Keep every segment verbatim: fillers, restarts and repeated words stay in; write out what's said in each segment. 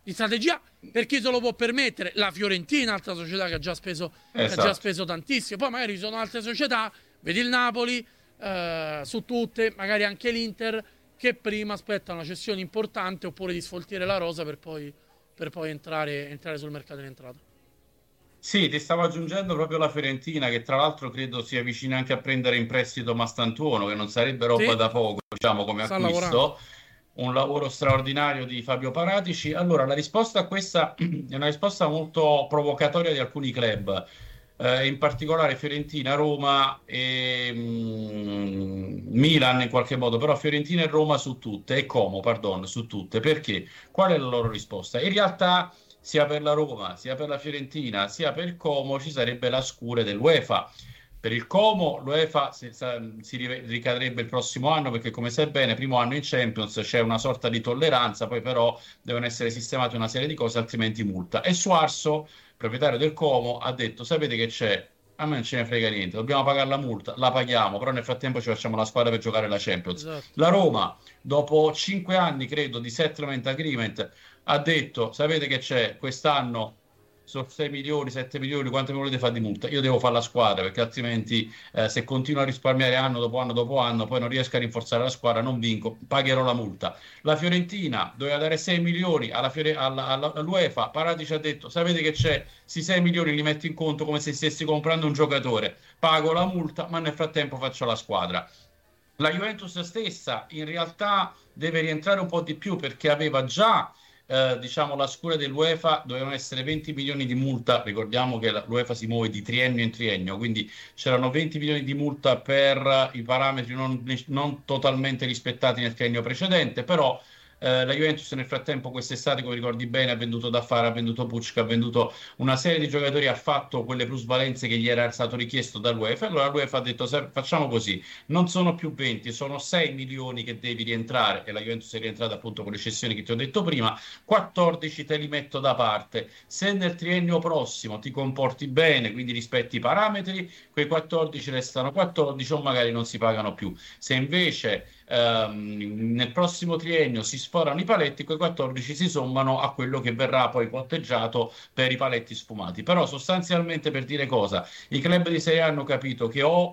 di strategia per chi se lo può permettere. La Fiorentina, altra società che ha già speso, Esatto. che ha già speso tantissimo. Poi magari ci sono altre società, vedi il Napoli, eh, su tutte, magari anche l'Inter, che prima aspettano una cessione importante oppure di sfoltire la rosa per poi, per poi entrare, entrare sul mercato in entrata. Sì, ti stavo aggiungendo proprio la Fiorentina, che tra l'altro credo sia vicina anche a prendere in prestito Mastantuono, che non sarebbe roba Sì, da poco, diciamo, come sta lavorando. acquisto. Un lavoro straordinario di Fabio Paratici. Allora, la risposta a questa è una risposta molto provocatoria di alcuni club, eh, in particolare Fiorentina, Roma e mm, Milan in qualche modo, però Fiorentina e Roma su tutte, e Como, pardon, su tutte. Perché? Qual è la loro risposta? In realtà sia per la Roma, sia per la Fiorentina, sia per il Como ci sarebbe la scure dell'UEFA. Per il Como, l'UEFA si, sa- si ri- ricadrebbe il prossimo anno perché, come sai bene, primo anno in Champions c'è una sorta di tolleranza, poi però devono essere sistemate una serie di cose, altrimenti multa. E Suarso, proprietario del Como, ha detto: sapete che c'è? A me non ce ne frega niente, dobbiamo pagare la multa, la paghiamo, però nel frattempo ci facciamo la squadra per giocare la Champions. Esatto. La Roma, dopo cinque anni, credo, di settlement agreement, ha detto: sapete che c'è? Quest'anno sono sei milioni, sette milioni, quanto mi volete fare di multa? Io devo fare la squadra perché altrimenti, eh, se continuo a risparmiare anno dopo anno dopo anno, poi non riesco a rinforzare la squadra, non vinco, pagherò la multa. La Fiorentina doveva dare sei milioni alla Fiore- alla- alla- all'UEFA, Paratici ha detto: sapete che c'è? Questi sei milioni li metto in conto come se stessi comprando un giocatore, pago la multa, ma nel frattempo faccio la squadra. La Juventus stessa in realtà deve rientrare un po' di più perché aveva già, eh, diciamo, la scure dell'UEFA, dovevano essere venti milioni di multa. Ricordiamo che la- l'UEFA si muove di triennio in triennio, quindi c'erano venti milioni di multa per i parametri non, non totalmente rispettati nel triennio precedente, però eh, la Juventus nel frattempo quest'estate, come ricordi bene, ha venduto Daffara, ha venduto Pucci, ha venduto una serie di giocatori, ha fatto quelle plusvalenze che gli era stato richiesto dall'UEFA. Allora l'UEFA ha detto: "Se- facciamo così, non sono più venti, sono sei milioni che devi rientrare", e la Juventus è rientrata appunto con le cessioni che ti ho detto prima, quattordici te li metto da parte. Se nel triennio prossimo ti comporti bene, quindi rispetti i parametri, quei quattordici restano quattordici o magari non si pagano più. Se invece ehm, nel prossimo triennio si sforano i paletti, quei quattordici si sommano a quello che verrà poi conteggiato per i paletti sfumati. Però sostanzialmente, per dire cosa, i club di Serie A hanno capito che o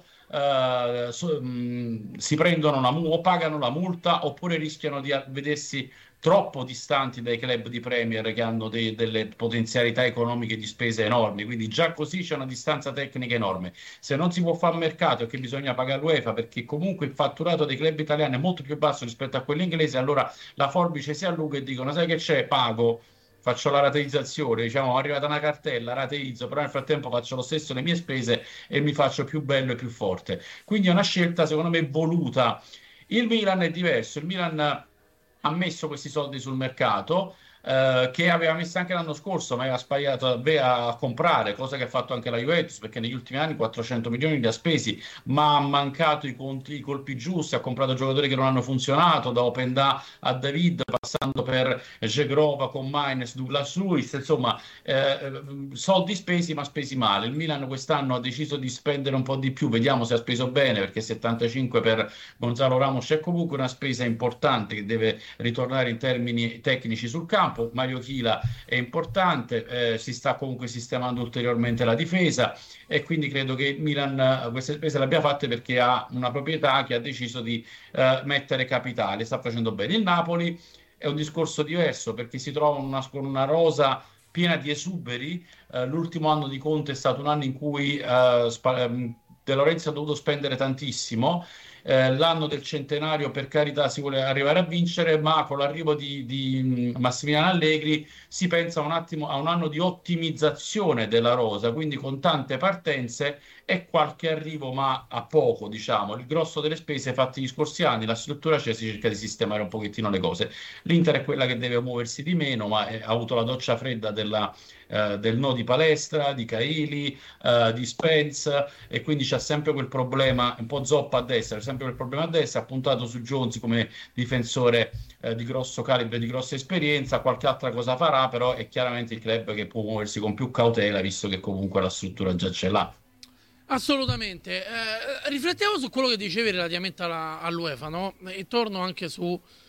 eh, so- mh, si prendono una mu- o pagano la multa oppure rischiano di a- vedersi troppo distanti dai club di Premier che hanno dei- delle potenzialità economiche di spese enormi, quindi già così c'è una distanza tecnica enorme. Se non si può fare mercato e che bisogna pagare l'UEFA perché comunque il fatturato dei club italiani è molto più basso rispetto a quello inglese, allora la forbice si allunga e dicono: sai che c'è? Pago. Faccio la rateizzazione, diciamo, è arrivata una cartella, rateizzo, però nel frattempo faccio lo stesso le mie spese e mi faccio più bello e più forte. Quindi è una scelta, secondo me, voluta. Il Milan è diverso, il Milan ha messo questi soldi sul mercato, eh, che aveva messo anche l'anno scorso, ma aveva sbagliato a, a comprare, cosa che ha fatto anche la Juventus, perché negli ultimi anni quattrocento milioni li ha spesi, ma ha mancato i, conti, i colpi giusti, ha comprato giocatori che non hanno funzionato, da Openda a David, passando per Zegrova con Maines, Douglas Luiz, insomma, eh, soldi spesi ma spesi male. Il Milan quest'anno ha deciso di spendere un po' di più, vediamo se ha speso bene, perché settantacinque per Gonzalo Ramos è comunque una spesa importante che deve ritornare in termini tecnici sul campo. Mario Chila è importante, eh, si sta comunque sistemando ulteriormente la difesa e quindi credo che il Milan eh, queste spese le abbia fatte perché ha una proprietà che ha deciso di eh, mettere capitale, sta facendo bene. Il Napoli è un discorso diverso perché si trova una, con una rosa piena di esuberi. Eh, l'ultimo anno di Conte è stato un anno in cui eh, spa- ehm, De Lorenzo ha dovuto spendere tantissimo. Eh, l'anno del centenario, per carità, si vuole arrivare a vincere, ma con l'arrivo di, di Massimiliano Allegri si pensa un attimo a un anno di ottimizzazione della rosa, quindi con tante partenze e qualche arrivo, ma a poco, diciamo. Il grosso delle spese fatte gli scorsi anni, la struttura c'è, si cerca di sistemare un pochettino le cose. L'Inter è quella che deve muoversi di meno, ma eh, ha avuto la doccia fredda della, eh, del no di Palestra, di Caili, eh, di Spence, e quindi c'è sempre quel problema, un po' zoppa a destra, c'è sempre quel problema a destra, ha puntato su Jones come difensore eh, di grosso calibro, di grossa esperienza, qualche altra cosa farà, però è chiaramente il club che può muoversi con più cautela, visto che comunque la struttura già ce l'ha. Assolutamente. Eh, riflettiamo su quello che dicevi relativamente alla, all'UEFA, no? E torno anche su,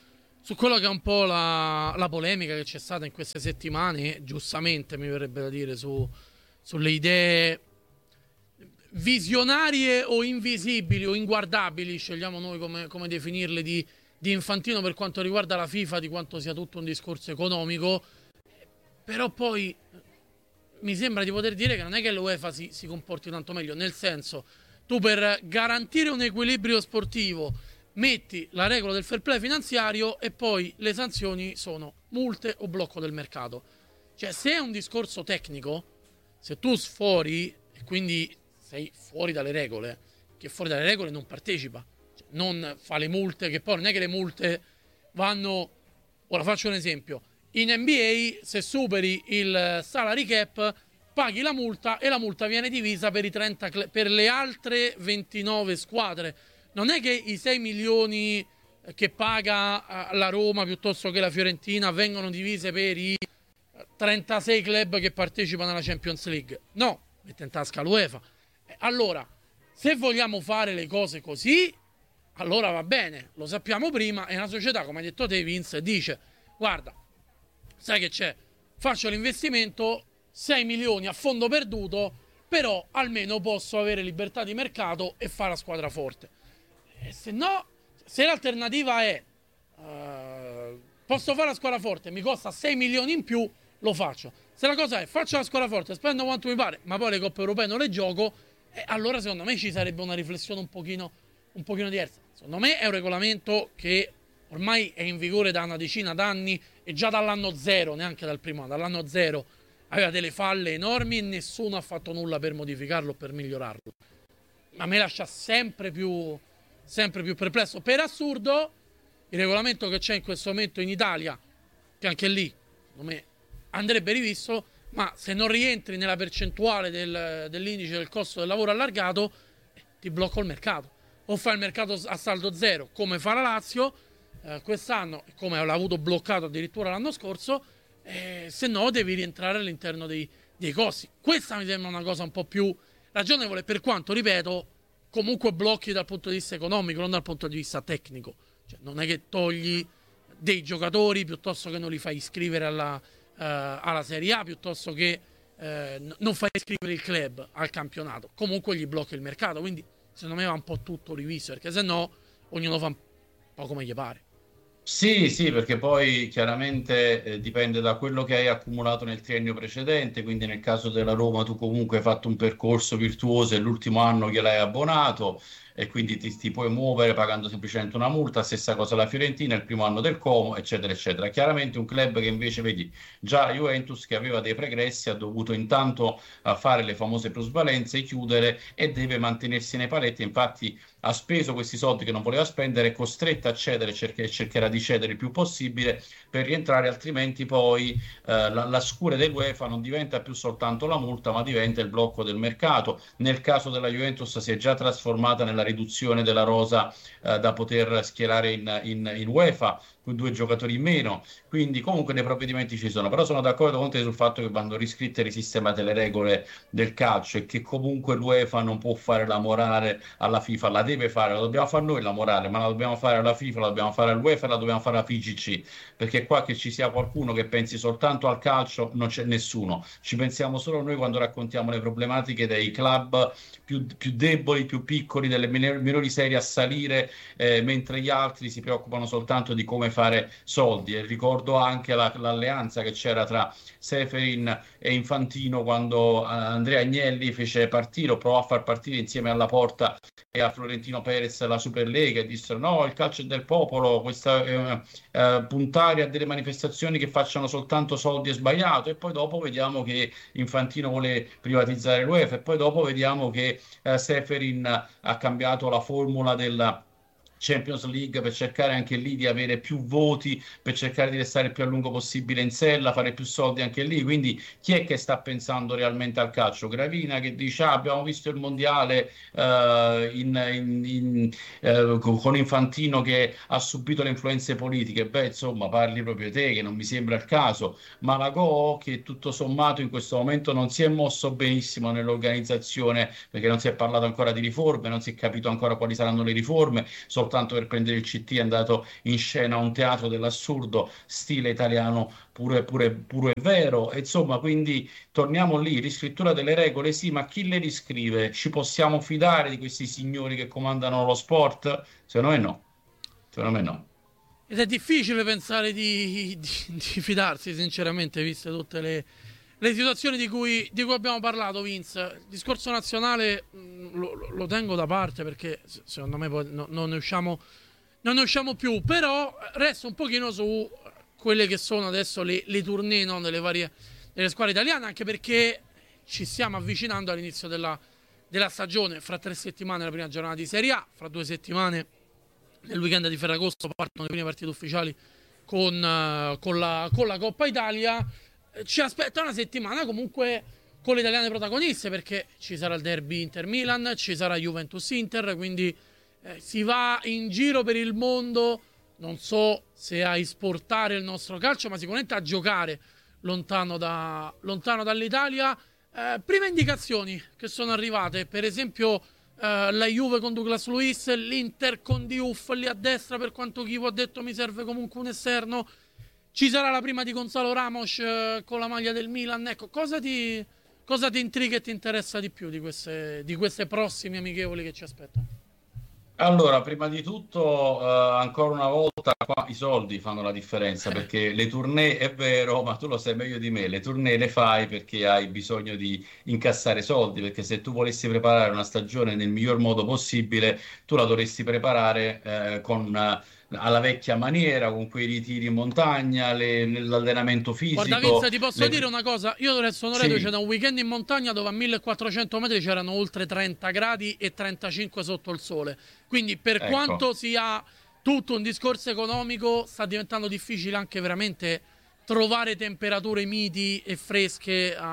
su quello che è un po' la, la polemica che c'è stata in queste settimane, giustamente mi verrebbe da dire, su, sulle idee visionarie o invisibili o inguardabili, scegliamo noi come, come definirle, di, di Infantino per quanto riguarda la FIFA, di quanto sia tutto un discorso economico. Però poi mi sembra di poter dire che non è che l'UEFA si, si comporti tanto meglio, nel senso, tu per garantire un equilibrio sportivo metti la regola del fair play finanziario e poi le sanzioni sono multe o blocco del mercato. Cioè, se è un discorso tecnico, se tu sfori e quindi sei fuori dalle regole, che fuori dalle regole non partecipa, cioè, non fa le multe, che poi non è che le multe vanno... Ora faccio un esempio: in N B A se superi il salary cap paghi la multa e la multa viene divisa per i trenta cl- per le altre ventinove squadre. Non è che i sei milioni che paga la Roma piuttosto che la Fiorentina vengono divise per i trentasei club che partecipano alla Champions League. No, mette in tasca l'UEFA. Allora, se vogliamo fare le cose così, allora va bene, lo sappiamo prima, e una società, come hai detto te, Vince, dice: guarda, sai che c'è, faccio l'investimento, sei milioni a fondo perduto, però almeno posso avere libertà di mercato e fare la squadra forte. E se no, se l'alternativa è uh, posso fare la squadra forte, mi costa sei milioni in più, lo faccio. Se la cosa è faccio la squadra forte, spendo quanto mi pare, ma poi le coppe europee non le gioco, eh, allora secondo me ci sarebbe una riflessione un pochino, un pochino diversa. Secondo me è un regolamento che ormai è in vigore da una decina d'anni, e già dall'anno zero, neanche dal primo anno, dall'anno zero aveva delle falle enormi e nessuno ha fatto nulla per modificarlo o per migliorarlo. Ma me lascia sempre più, sempre più perplesso. Per assurdo, il regolamento che c'è in questo momento in Italia, che anche lì, secondo me, andrebbe rivisto, ma se non rientri nella percentuale del, dell'indice del costo del lavoro allargato, eh, ti blocco il mercato. O fai il mercato a saldo zero, come fa la Lazio eh, quest'anno, come l'ha avuto bloccato addirittura l'anno scorso, eh, se no devi rientrare all'interno dei, dei costi. Questa mi sembra una cosa un po' più ragionevole, per quanto, ripeto, comunque blocchi dal punto di vista economico, non dal punto di vista tecnico. Cioè, non è che togli dei giocatori piuttosto che non li fai iscrivere alla, uh, alla Serie A, piuttosto che uh, non fai iscrivere il club al campionato. Comunque gli blocchi il mercato, quindi secondo me va un po' tutto rivisto, perché se no ognuno fa un po' come gli pare. Sì, sì, perché poi chiaramente eh, dipende da quello che hai accumulato nel triennio precedente, quindi nel caso della Roma tu comunque hai fatto un percorso virtuoso e l'ultimo anno gliel'hai abbonato e quindi ti, ti puoi muovere pagando semplicemente una multa, stessa cosa la Fiorentina, il primo anno del Como, eccetera, eccetera. Chiaramente un club che invece, vedi, già Juventus che aveva dei pregressi ha dovuto intanto uh, fare le famose plusvalenze, chiudere e deve mantenersi nei paletti, infatti ha speso questi soldi che non voleva spendere, è costretta a cedere, cercher- cercherà di cedere il più possibile per rientrare, altrimenti poi eh, la, la scure dell'UEFA non diventa più soltanto la multa, ma diventa il blocco del mercato. Nel caso della Juventus si è già trasformata nella riduzione della rosa eh, da poter schierare in, in, in UEFA, con due giocatori in meno, quindi comunque dei provvedimenti ci sono, però sono d'accordo con te sul fatto che vanno riscritte e risistemate le regole del calcio e che comunque l'UEFA non può fare la morale alla FIFA, la deve fare, la dobbiamo fare noi la morale, ma la dobbiamo fare alla FIFA, la dobbiamo fare all'UEFA, la dobbiamo fare alla F I G C, perché qua che ci sia qualcuno che pensi soltanto al calcio non c'è nessuno, ci pensiamo solo noi quando raccontiamo le problematiche dei club più, più deboli, più piccoli, delle minori serie a salire, eh, mentre gli altri si preoccupano soltanto di come fare soldi. E ricordo anche la, l'alleanza che c'era tra Seferin e Infantino quando Andrea Agnelli fece partire o provò a far partire insieme alla Porta e a Florentino Perez la Superlega e dissero no, il calcio è del popolo, questa eh, eh, puntare a delle manifestazioni che facciano soltanto soldi è sbagliato, e poi dopo vediamo che Infantino vuole privatizzare l'UEFA e poi dopo vediamo che eh, Seferin ha cambiato la formula della Champions League per cercare anche lì di avere più voti, per cercare di restare il più a lungo possibile in sella, fare più soldi anche lì. Quindi chi è che sta pensando realmente al calcio? Gravina che dice ah, abbiamo visto il mondiale uh, in, in, in, uh, con Infantino che ha subito le influenze politiche. Beh, insomma, parli proprio te, che non mi sembra il caso. Ma la Go, che tutto sommato in questo momento non si è mosso benissimo nell'organizzazione, perché non si è parlato ancora di riforme, non si è capito ancora quali saranno le riforme, soltanto soltanto per prendere il C T, è andato in scena un teatro dell'assurdo, stile italiano pure, pure, pure vero. E insomma, quindi torniamo lì, riscrittura delle regole, sì, ma chi le riscrive? Ci possiamo fidare di questi signori che comandano lo sport? Secondo me no. Secondo me no. Ed è difficile pensare di, di, di fidarsi, sinceramente, viste tutte le, le situazioni di cui, di cui abbiamo parlato, Vince. Il discorso nazionale mh, lo, lo tengo da parte perché secondo me poi no, non, ne usciamo, non ne usciamo più, però resto un pochino su quelle che sono adesso le, le tournée, no, delle varie delle squadre italiane, anche perché ci stiamo avvicinando all'inizio della, della stagione. Fra tre settimane la prima giornata di Serie A, fra due settimane nel weekend di Ferragosto partono le prime partite ufficiali con, uh, con, la, con la Coppa Italia. Ci aspetta una settimana comunque con le italiane protagoniste, perché ci sarà il derby Inter-Milan, ci sarà Juventus-Inter, quindi eh, si va in giro per il mondo, non so se a esportare il nostro calcio, ma sicuramente a giocare lontano, da, lontano dall'Italia. Eh, prime indicazioni che sono arrivate, per esempio Uh, la Juve con Douglas Luiz, l'Inter con Diouf lì a destra, per quanto Chivo ha detto mi serve comunque un esterno. Ci sarà la prima di Gonzalo Ramos uh, con la maglia del Milan. Ecco, cosa ti, cosa ti intriga e ti interessa di più di queste, di queste prossime amichevoli che ci aspettano? Allora, prima di tutto, eh, ancora una volta, qua i soldi fanno la differenza, perché le tournée è vero, ma tu lo sai meglio di me, le tournée le fai perché hai bisogno di incassare soldi, perché se tu volessi preparare una stagione nel miglior modo possibile, tu la dovresti preparare eh, con, eh, alla vecchia maniera, con quei ritiri in montagna, le- l'allenamento Guarda fisico. Vince, ti posso le- dire una cosa, io sono reduce Sì, da un weekend in montagna dove a millequattrocento metri c'erano oltre trenta gradi e trentacinque sotto il sole, quindi per ecco. quanto sia tutto un discorso economico sta diventando difficile anche veramente trovare temperature miti e fresche uh,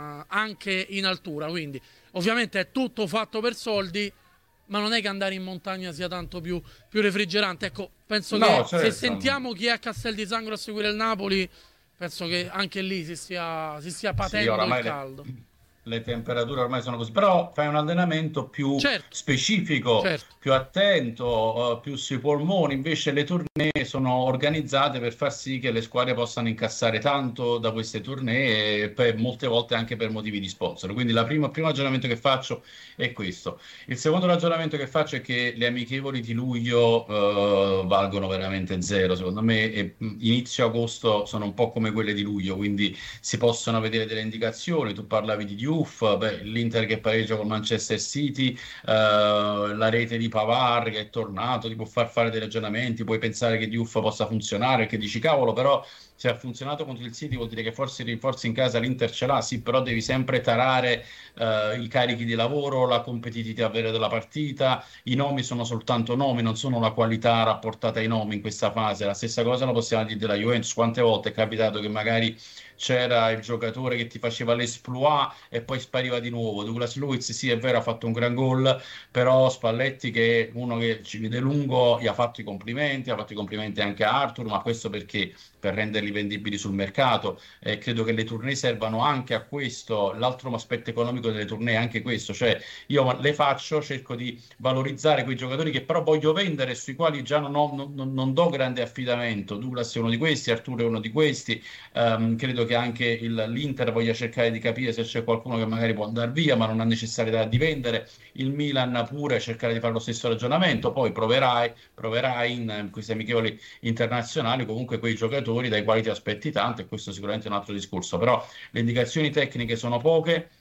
anche in altura, quindi ovviamente è tutto fatto per soldi, ma non è che andare in montagna sia tanto più, più refrigerante. Ecco, penso No, che se certo. sentiamo chi è a Castel di Sangro a seguire il Napoli, penso che anche lì si stia, si stia Sì, patendo il oramai le, caldo. le temperature ormai sono così, però fai un allenamento più Certo, specifico, certo. più attento, eh, più sui polmoni. Invece le tournée sono organizzate per far sì che le squadre possano incassare tanto da queste tournée e per, molte volte anche per motivi di sponsor. Quindi la prima, il primo ragionamento che faccio è questo. Il secondo ragionamento che faccio è che le amichevoli di luglio eh, valgono veramente zero, secondo me, e mh, inizio agosto sono un po' come quelle di luglio, quindi si possono vedere delle indicazioni. Tu parlavi di Diouf, beh, l'Inter che pareggia con Manchester City, eh, la rete di Pavard che è tornato, ti può far fare dei ragionamenti, puoi pensare che Diouf possa funzionare, che dici cavolo, però se ha funzionato contro il City vuol dire che forse i rinforzi in casa l'Inter ce l'ha, sì, però devi sempre tarare eh, i carichi di lavoro, la competitività vera della partita. I nomi sono soltanto nomi, non sono la qualità rapportata ai nomi in questa fase. La stessa cosa la possiamo dire della Juventus. Quante volte è capitato che magari c'era il giocatore che ti faceva l'esploit e poi spariva di nuovo. Douglas Luiz, sì, è vero, ha fatto un gran gol, però Spalletti, che è uno che ci vede lungo, gli ha fatto i complimenti, ha fatto i complimenti anche a Arthur, ma questo perché? Per renderli vendibili sul mercato. Eh, credo che le tournée servano anche a questo. L'altro aspetto economico delle tournée è anche questo, cioè io le faccio, cerco di valorizzare quei giocatori che però voglio vendere, sui quali già non, ho, non, non do grande affidamento. Douglas è uno di questi, Arthur è uno di questi. Um, credo che anche il, l'Inter voglia cercare di capire se c'è qualcuno che magari può andare via, ma non ha necessità di vendere. Il Milan pure cercare di fare lo stesso ragionamento. Poi proverai, proverai in, in questi amichevoli internazionali comunque quei giocatori dai quali ti aspetti tanto, e questo sicuramente è un altro discorso. Però le indicazioni tecniche sono poche.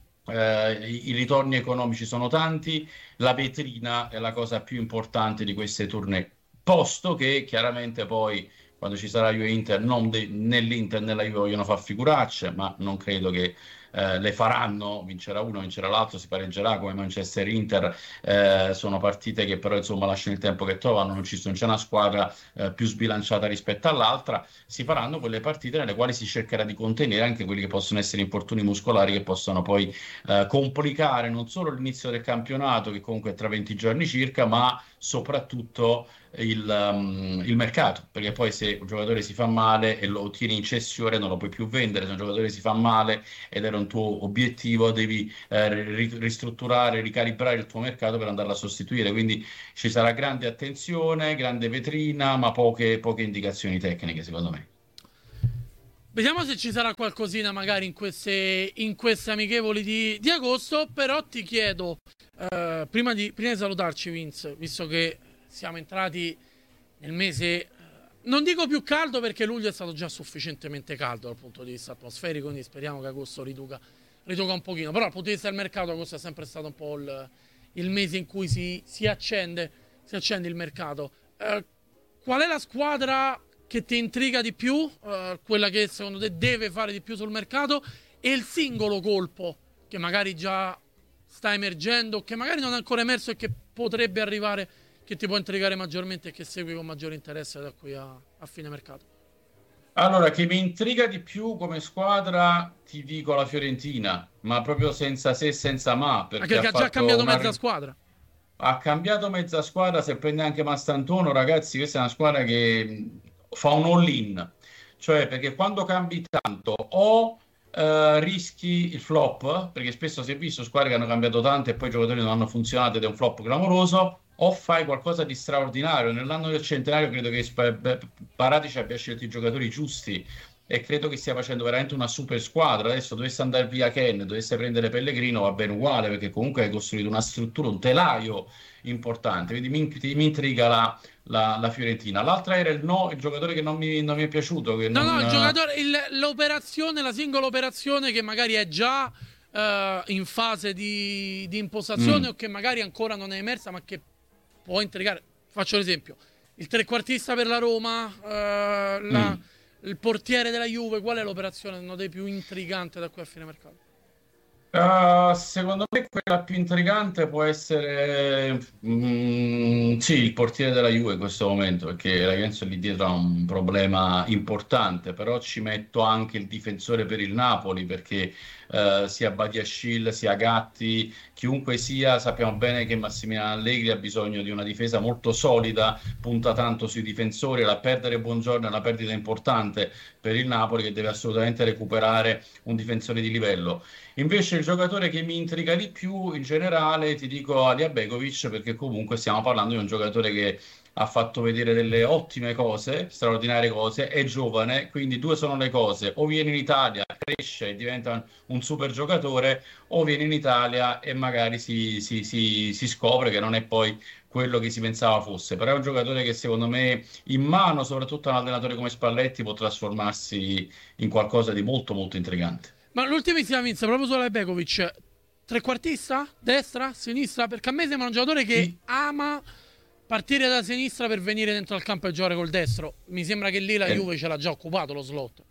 Eh, i, i ritorni economici sono tanti, la vetrina è la cosa più importante di queste tournée, posto che chiaramente poi quando ci sarà Juve Inter, non de- né l'Inter né la Juve vogliono far figuracce, ma non credo che eh, le faranno, vincerà uno, vincerà l'altro, si pareggerà come Manchester Inter. Eh, sono partite che però insomma lasciano il tempo che trovano, non, ci sono, c'è una squadra eh, più sbilanciata rispetto all'altra. Si faranno quelle partite nelle quali si cercherà di contenere anche quelli che possono essere infortuni muscolari, che possono poi eh, complicare non solo l'inizio del campionato, che comunque è tra venti giorni circa, ma soprattutto il, um, il mercato, perché poi se un giocatore si fa male e lo tieni in cessione non lo puoi più vendere. Se un giocatore si fa male ed era un un tuo obiettivo, devi eh, ri- ristrutturare, ricalibrare il tuo mercato per andarla a sostituire. Quindi ci sarà grande attenzione, grande vetrina, ma poche, poche indicazioni tecniche, secondo me. Vediamo se ci sarà qualcosina magari in queste, in queste amichevoli di, di agosto, però ti chiedo, eh, prima, di, prima di salutarci Vince, visto che siamo entrati nel mese, eh, non dico più caldo perché luglio è stato già sufficientemente caldo dal punto di vista atmosferico, quindi speriamo che agosto riduca, riduca un pochino, però dal punto di vista del mercato agosto è sempre stato un po' il, il mese in cui si, si, accende, si accende il mercato. Eh, qual è la squadra che ti intriga di più, uh, quella che secondo te deve fare di più sul mercato, e il singolo colpo che magari già sta emergendo, che magari non è ancora emerso e che potrebbe arrivare, che ti può intrigare maggiormente e che segui con maggiore interesse da qui a, a fine mercato? Allora, che mi intriga di più come squadra, ti dico la Fiorentina, ma proprio senza se e senza ma, perché Anche ha perché ha già fatto cambiato una... mezza squadra. Ha cambiato mezza squadra, se prende anche Mastantuono, ragazzi, questa è una squadra che mh, fa un all-in, cioè perché quando cambi tanto o eh, rischi il flop, perché spesso si è visto squadre che hanno cambiato tanto e poi i giocatori non hanno funzionato ed è un flop clamoroso, o fai qualcosa di straordinario. Nell'anno del centenario credo che Sp- Beh, Paratici abbia scelto i giocatori giusti e credo che stia facendo veramente una super squadra. Adesso dovesse andare via Ken, dovesse prendere Pellegrino, va bene uguale, perché comunque hai costruito una struttura, un telaio importante. Quindi mi, mi intriga la, la, la Fiorentina. L'altra era il no, il giocatore che non mi, non mi è piaciuto. Che No, non, no, il giocatore, il- l'operazione, la singola operazione che magari è già eh, in fase di, di impostazione mm, o che magari ancora non è emersa, ma che può intrigare. Faccio l'esempio: il trequartista per la Roma, eh, la- mm. il portiere della Juve. Qual è l'operazione uno dei più intriganti da qui a fine mercato? Uh, secondo me quella più intrigante può essere mm, sì, il portiere della Juve in questo momento, perché la Juventus lì dietro ha un problema importante, però ci metto anche il difensore per il Napoli, perché eh, sia Badiashile sia Gatti, chiunque sia, sappiamo bene che Massimiliano Allegri ha bisogno di una difesa molto solida, punta tanto sui difensori, la perdere Buongiorno è una perdita importante per il Napoli che deve assolutamente recuperare un difensore di livello. Invece il giocatore che mi intriga di più in generale, ti dico Alia Begovic, perché comunque stiamo parlando di un giocatore che ha fatto vedere delle ottime cose, straordinarie cose, è giovane, quindi due sono le cose: o viene in Italia, cresce e diventa un super giocatore, o viene in Italia e magari si, si- si- si scopre che non è poi quello che si pensava fosse. Però è un giocatore che secondo me in mano, soprattutto a un allenatore come Spalletti, può trasformarsi in qualcosa di molto molto intrigante. Ma l'ultimissima Vince, proprio su Begovic, trequartista? Destra? Sinistra? Perché a me sembra un giocatore che Sì. ama partire da sinistra per venire dentro al campo e giocare col destro. Mi sembra che lì la Eh, Juve ce l'ha già occupato lo slot.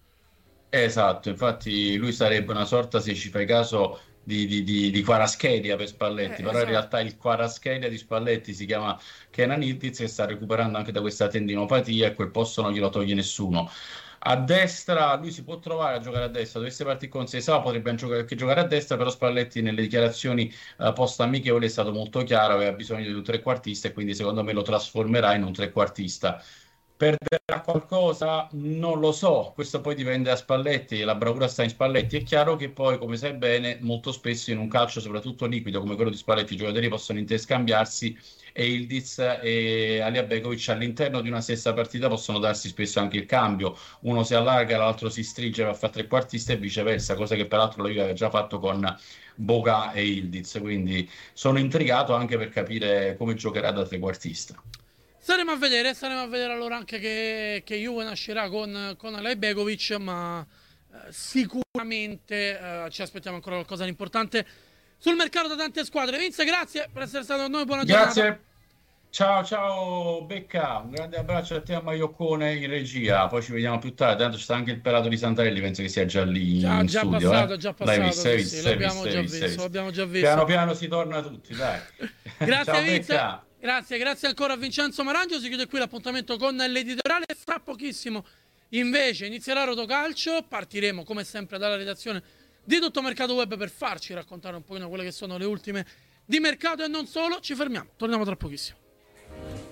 Esatto, infatti lui sarebbe una sorta, se ci fai caso, di, di, di, di Kvaratskhelia per Spalletti, Eh, però in esatto. realtà il Kvaratskhelia di Spalletti si chiama Kenan Yildiz, che sta recuperando anche da questa tendinopatia e quel posto non glielo toglie nessuno. A destra lui si può trovare a giocare a destra, dovesse partire con Seisao potrebbe giocare, anche giocare a destra, però Spalletti nelle dichiarazioni eh, post amichevole è stato molto chiaro, aveva bisogno di un trequartista e quindi secondo me lo trasformerà in un trequartista. Perderà qualcosa? Non lo so, questo poi dipende da Spalletti, la bravura sta in Spalletti. È chiaro che poi, come sai bene, molto spesso in un calcio, soprattutto liquido come quello di Spalletti, i giocatori possono interscambiarsi e Ildiz e Alia Begovic all'interno di una stessa partita possono darsi spesso anche il cambio. Uno si allarga, l'altro si stringe per fare trequartista e viceversa, cosa che peraltro la Juve aveva già fatto con Boga e Ildiz. Quindi sono intrigato anche per capire come giocherà da trequartista. Staremo a vedere, staremo a vedere allora anche che, che Juve nascerà con, con Alej Begovic, ma eh, sicuramente eh, ci aspettiamo ancora qualcosa di importante sul mercato da tante squadre. Vince, grazie per essere stato con noi, buona giornata. Grazie. Ciao, ciao Becca, un grande abbraccio a te, a Maioccone in regia, poi ci vediamo più tardi, tanto c'è anche il pelato di Santarelli, penso che sia già lì Già, in già studio, eh? passato, già L'hai passato, visto, hai sì, visto, sì, hai l'abbiamo visto, hai già visto, hai visto, visto. l'abbiamo già Piano visto. piano si torna tutti, dai. Grazie Ciao Vince, Becca. grazie, grazie ancora a Vincenzo Marangio, si chiude qui l'appuntamento con l'editoriale, fra pochissimo invece inizierà Rotocalcio, partiremo come sempre dalla redazione di Tutto Mercato Web per farci raccontare un pochino quelle che sono le ultime di mercato e non solo, ci fermiamo, torniamo tra pochissimo.